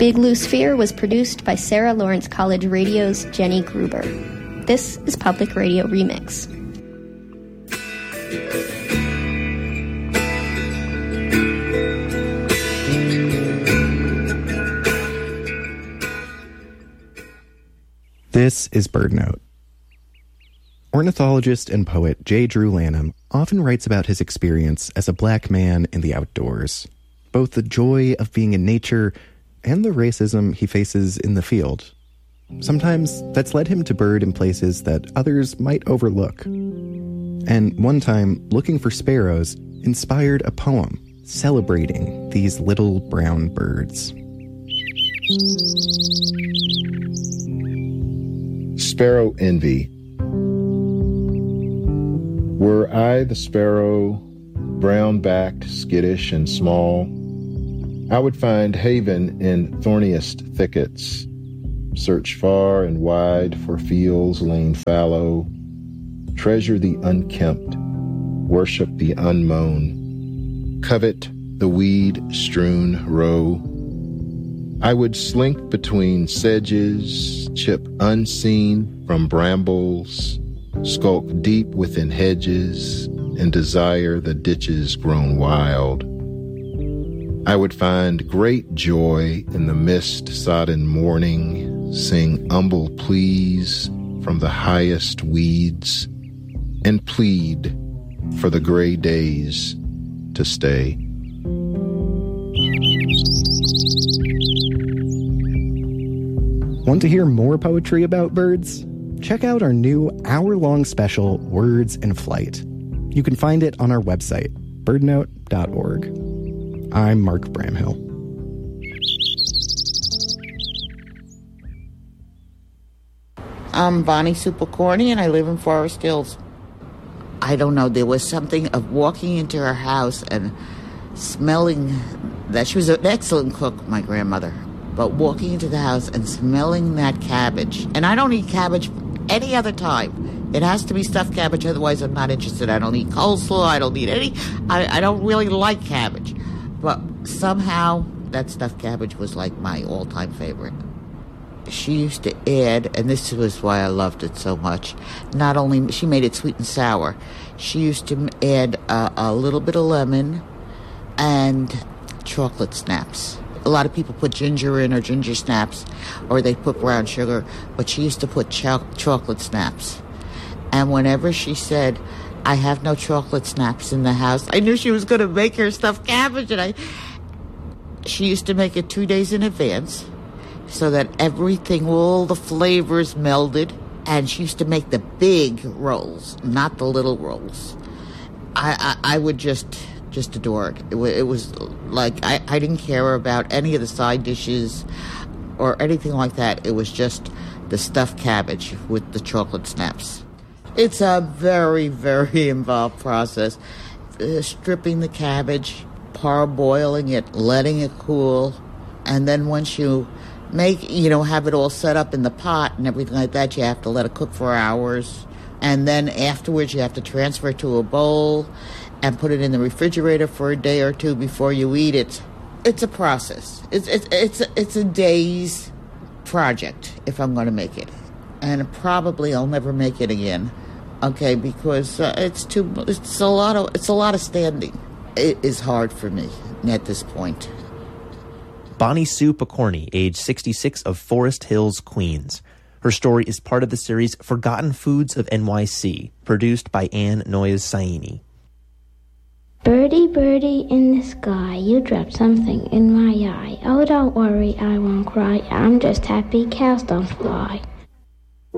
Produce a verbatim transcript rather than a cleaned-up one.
Big Blue Sphere was produced by Sarah Lawrence College Radio's Jenny Gruber. This is Public Radio Remix. This is BirdNote. Ornithologist and poet J. Drew Lanham often writes about his experience as a black man in the outdoors, both the joy of being in nature and the racism he faces in the field. Sometimes that's led him to bird in places that others might overlook. And one time, looking for sparrows inspired a poem celebrating these little brown birds. Sparrow Envy. Were I the sparrow, brown-backed, skittish, and small, I would find haven in thorniest thickets, search far and wide for fields lain fallow, treasure the unkempt, worship the unmown, covet the weed-strewn row. I would slink between sedges, chip unseen from brambles, skulk deep within hedges, and desire the ditches grown wild. I would find great joy in the mist-sodden morning, sing humble pleas from the highest weeds, and plead for the gray days to stay. Want to hear more poetry about birds? Check out our new hour-long special, Words in Flight. You can find it on our website, bird note dot org. I'm Mark Bramhill. I'm Bonnie Supercorny, and I live in Forest Hills. I don't know, there was something of walking into her house and smelling that she was an excellent cook, my grandmother. But walking into the house and smelling that cabbage, and I don't eat cabbage any other time. It has to be stuffed cabbage, otherwise I'm not interested. I don't eat coleslaw, I don't eat any, I, I don't really like cabbage. But somehow that stuffed cabbage was like my all-time favorite. She used to add, and this was why I loved it so much, not only, she made it sweet and sour, she used to add a, a little bit of lemon and chocolate snaps. A lot of people put ginger in or ginger snaps, or they put brown sugar, but she used to put cho- chocolate snaps. And whenever she said, I have no chocolate snaps in the house, I knew she was going to make her stuffed cabbage. And I, she used to make it two days in advance so that everything, all the flavors melded. And she used to make the big rolls, not the little rolls. I, I, I would just... just adore it. It, it was like I, I didn't care about any of the side dishes or anything like that. It was just the stuffed cabbage with the chocolate snaps. It's a very, very involved process. Uh, stripping the cabbage, parboiling it, letting it cool, and then once you make, you know, have it all set up in the pot and everything like that, you have to let it cook for hours. And then afterwards you have to transfer it to a bowl and put it in the refrigerator for a day or two before you eat it. It's a process. It's it's it's a, it's a day's project if I'm going to make it, and probably I'll never make it again. Okay, because uh, it's too it's a lot of it's a lot of standing. It is hard for me at this point. Bonnie Sue Picorni, age sixty-six, of Forest Hills, Queens. Her story is part of the series Forgotten Foods of N Y C, produced by Ann Noyes-Saini. Birdie, birdie in the sky, you dropped something in my eye. Oh, don't worry, I won't cry. I'm just happy cows don't fly.